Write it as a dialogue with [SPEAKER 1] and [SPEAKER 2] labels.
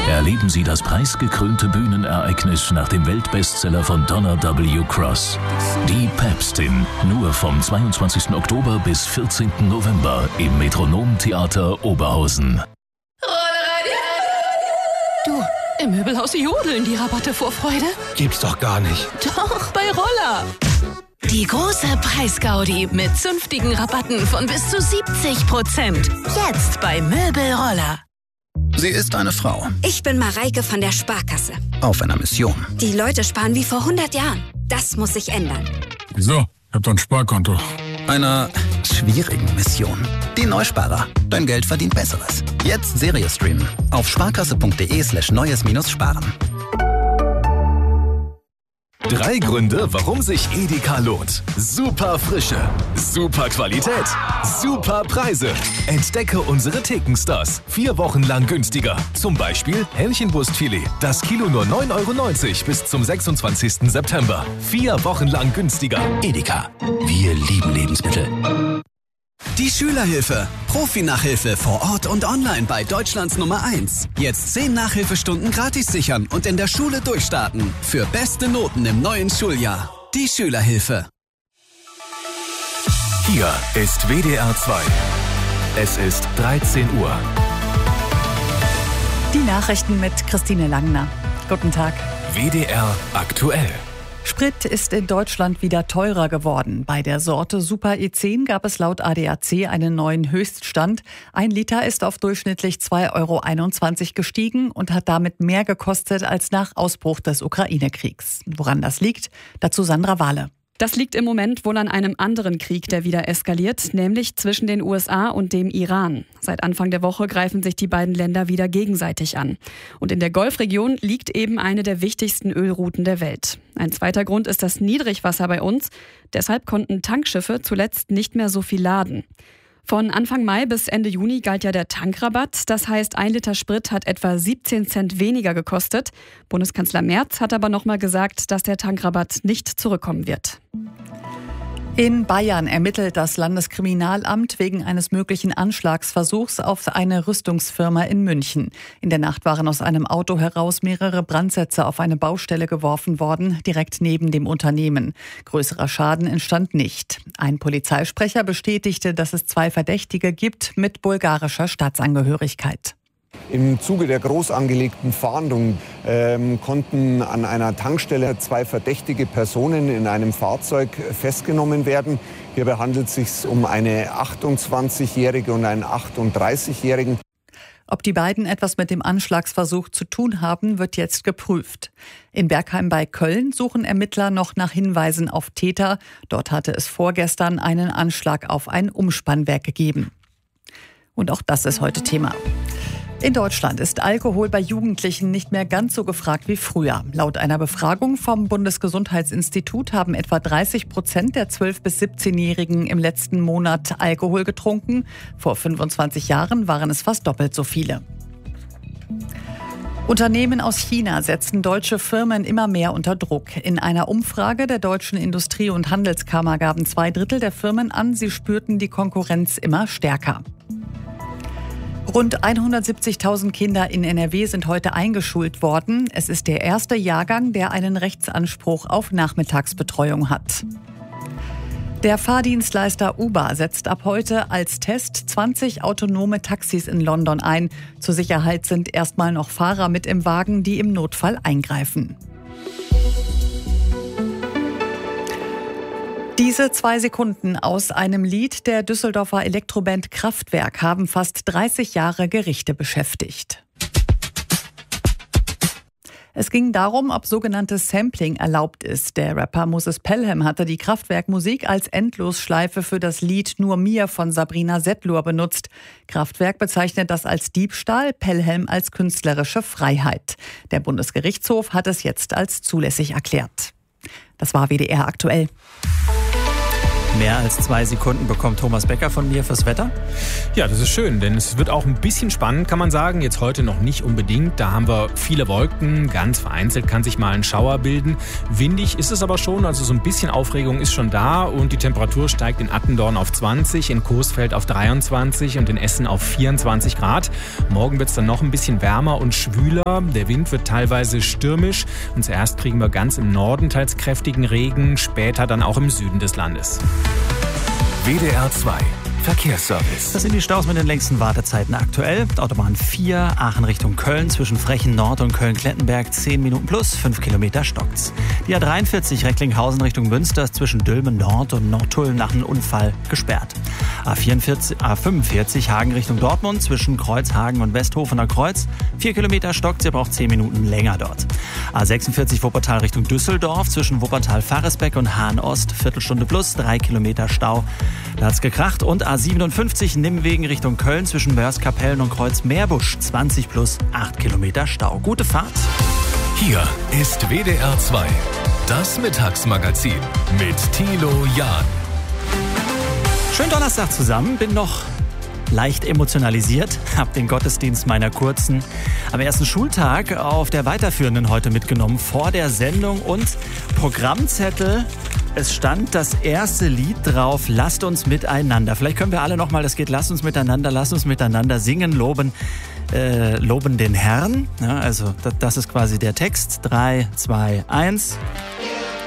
[SPEAKER 1] Erleben Sie das preisgekrönte Bühnenereignis nach dem Weltbestseller von Donna W. Cross. Die Päpstin, nur vom 22. Oktober bis 14. November im Metronom-Theater Oberhausen.
[SPEAKER 2] Du, im Möbelhaus jodeln die Rabatte vor Freude.
[SPEAKER 3] Gibt's doch gar nicht.
[SPEAKER 2] Doch, bei Roller. Die große Preisgaudi mit zünftigen Rabatten von bis zu 70%. Jetzt bei Möbelroller.
[SPEAKER 4] Sie ist eine Frau.
[SPEAKER 5] Ich bin Mareike von der Sparkasse.
[SPEAKER 4] Auf einer Mission.
[SPEAKER 5] Die Leute sparen wie vor 100 Jahren. Das muss sich ändern.
[SPEAKER 3] Wieso? Ich hab doch ein Sparkonto.
[SPEAKER 4] Einer schwierigen Mission. Die Neusparer. Dein Geld verdient Besseres. Jetzt Serie streamen. Auf sparkasse.de/neues-sparen.
[SPEAKER 6] 3 Gründe, warum sich Edeka lohnt. Super Frische, super Qualität, super Preise. Entdecke unsere Thekenstars. 4 Wochen lang günstiger. Zum Beispiel Hähnchenbrustfilet. Das Kilo nur 9,90 € bis zum 26. September. 4 Wochen lang günstiger.
[SPEAKER 4] Edeka. Wir lieben Lebensmittel.
[SPEAKER 7] Die Schülerhilfe. Profi-Nachhilfe vor Ort und online bei Deutschlands Nummer 1. Jetzt 10 Nachhilfestunden gratis sichern und in der Schule durchstarten. Für beste Noten im neuen Schuljahr. Die Schülerhilfe.
[SPEAKER 6] Hier ist WDR 2. Es ist 13 Uhr.
[SPEAKER 8] Die Nachrichten mit Christine Langner. Guten Tag.
[SPEAKER 6] WDR aktuell.
[SPEAKER 8] Sprit ist in Deutschland wieder teurer geworden. Bei der Sorte Super E10 gab es laut ADAC einen neuen Höchststand. 1 Liter ist auf durchschnittlich 2,21 € gestiegen und hat damit mehr gekostet als nach Ausbruch des Ukraine-Kriegs. Woran das liegt? Dazu Sandra Wahle.
[SPEAKER 9] Das liegt im Moment wohl an einem anderen Krieg, der wieder eskaliert, nämlich zwischen den USA und dem Iran. Seit Anfang der Woche greifen sich die beiden Länder wieder gegenseitig an. Und in der Golfregion liegt eben eine der wichtigsten Ölrouten der Welt. Ein zweiter Grund ist das Niedrigwasser bei uns. Deshalb konnten Tankschiffe zuletzt nicht mehr so viel laden. Von Anfang Mai bis Ende Juni galt ja der Tankrabatt. Das heißt, 1 Liter Sprit hat etwa 17 Cent weniger gekostet. Bundeskanzler Merz hat aber nochmal gesagt, dass der Tankrabatt nicht zurückkommen wird.
[SPEAKER 8] In Bayern ermittelt das Landeskriminalamt wegen eines möglichen Anschlagsversuchs auf eine Rüstungsfirma in München. In der Nacht waren aus einem Auto heraus mehrere Brandsätze auf eine Baustelle geworfen worden, direkt neben dem Unternehmen. Größerer Schaden entstand nicht. Ein Polizeisprecher bestätigte, dass es 2 Verdächtige gibt mit bulgarischer Staatsangehörigkeit.
[SPEAKER 10] Im Zuge der groß angelegten Fahndung konnten an einer Tankstelle 2 verdächtige Personen in einem Fahrzeug festgenommen werden. Hierbei handelt es sich um eine 28-Jährige und einen 38-Jährigen.
[SPEAKER 8] Ob die beiden etwas mit dem Anschlagsversuch zu tun haben, wird jetzt geprüft. In Bergheim bei Köln suchen Ermittler noch nach Hinweisen auf Täter. Dort hatte es vorgestern einen Anschlag auf ein Umspannwerk gegeben. Und auch das ist heute Thema. In Deutschland ist Alkohol bei Jugendlichen nicht mehr ganz so gefragt wie früher. Laut einer Befragung vom Bundesgesundheitsinstitut haben etwa 30% der 12- bis 17-Jährigen im letzten Monat Alkohol getrunken. Vor 25 Jahren waren es fast doppelt so viele. Unternehmen aus China setzen deutsche Firmen immer mehr unter Druck. In einer Umfrage der Deutschen Industrie- und Handelskammer gaben 2/3 der Firmen an, sie spürten die Konkurrenz immer stärker. Rund 170.000 Kinder in NRW sind heute eingeschult worden. Es ist der erste Jahrgang, der einen Rechtsanspruch auf Nachmittagsbetreuung hat. Der Fahrdienstleister Uber setzt ab heute als Test 20 autonome Taxis in London ein. Zur Sicherheit sind erstmal noch Fahrer mit im Wagen, die im Notfall eingreifen. Diese 2 Sekunden aus einem Lied der Düsseldorfer Elektroband Kraftwerk haben fast 30 Jahre Gerichte beschäftigt. Es ging darum, ob sogenanntes Sampling erlaubt ist. Der Rapper Moses Pelham hatte die Kraftwerk-Musik als Endlosschleife für das Lied Nur mir von Sabrina Setlur benutzt. Kraftwerk bezeichnet das als Diebstahl, Pelham als künstlerische Freiheit. Der Bundesgerichtshof hat es jetzt als zulässig erklärt. Das war WDR aktuell.
[SPEAKER 11] Mehr als 2 Sekunden bekommt Thomas Becker von mir fürs Wetter.
[SPEAKER 12] Ja, das ist schön, denn es wird auch ein bisschen spannend, kann man sagen. Jetzt heute noch nicht unbedingt. Da haben wir viele Wolken. Ganz vereinzelt kann sich mal ein Schauer bilden. Windig ist es aber schon, also so ein bisschen Aufregung ist schon da. Und die Temperatur steigt in Attendorn auf 20, in Coesfeld auf 23 und in Essen auf 24 Grad. Morgen wird es dann noch ein bisschen wärmer und schwüler. Der Wind wird teilweise stürmisch. Und zuerst kriegen wir ganz im Norden teils kräftigen Regen, später dann auch im Süden des Landes.
[SPEAKER 6] WDR 2 Verkehrsservice.
[SPEAKER 11] Das sind die Staus mit den längsten Wartezeiten aktuell. Autobahn 4, Aachen Richtung Köln, zwischen Frechen Nord und Köln-Klettenberg 10 Minuten plus, 5 Kilometer stockt's. Die A43 Recklinghausen Richtung Münster zwischen Dülmen Nord und Nordtulln nach einem Unfall gesperrt. A45 Hagen Richtung Dortmund zwischen Kreuzhagen und Westhofener Kreuz 4 Kilometer stockt's, ihr braucht 10 Minuten länger dort. A46 Wuppertal Richtung Düsseldorf zwischen Wuppertal-Faresbeck und Hahn-Ost, Viertelstunde plus, 3 Kilometer Stau. Da hat's gekracht. Und A57 Nimwegen Richtung Köln zwischen Mörs-Kapellen und Kreuz-Meerbusch 20 plus 8 Kilometer Stau. Gute Fahrt.
[SPEAKER 6] Hier ist WDR 2, das Mittagsmagazin mit Thilo Jahn.
[SPEAKER 11] Schönen Donnerstag zusammen, bin noch leicht emotionalisiert, hab den Gottesdienst meiner Kurzen am ersten Schultag auf der weiterführenden heute mitgenommen vor der Sendung und Programmzettel. Es stand das erste Lied drauf, Lasst uns miteinander. Vielleicht können wir alle nochmal, das geht, lasst uns miteinander singen, loben den Herrn. Ja, also das ist quasi der Text. 3, 2, 1.